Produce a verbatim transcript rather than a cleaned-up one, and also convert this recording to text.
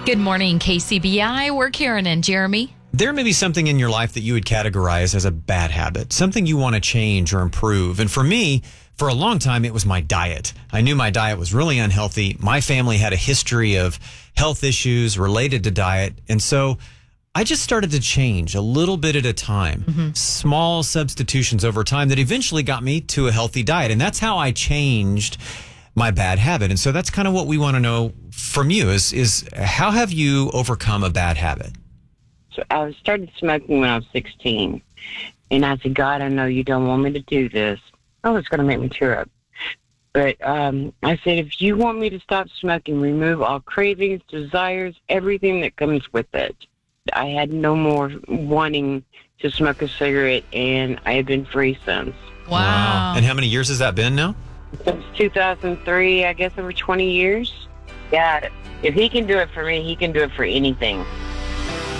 Good morning, K C B I. We're Karen and Jeremy. There may be something in your life that you would categorize as a bad habit, something you want to change or improve. And for me, for a long time, it was my diet. I knew my diet was really unhealthy. My family had a history of health issues related to diet. And so I just started to change a little bit at a time, mm-hmm. small substitutions over time that eventually got me to a healthy diet. And that's how I changed my bad habit. And so that's kind of what we want to know from you is, is how have you overcome a bad habit? So I started smoking when I was sixteen. And I said, God, I know you don't want me to do this. Oh, it's going to make me tear up. But um, I said, if you want me to stop smoking, remove all cravings, desires, everything that comes with it. I had no more wanting to smoke a cigarette, and I have been free since. Wow. wow. And how many years has that been now? Since two thousand three, I guess over twenty years. God, if he can do it for me, he can do it for anything.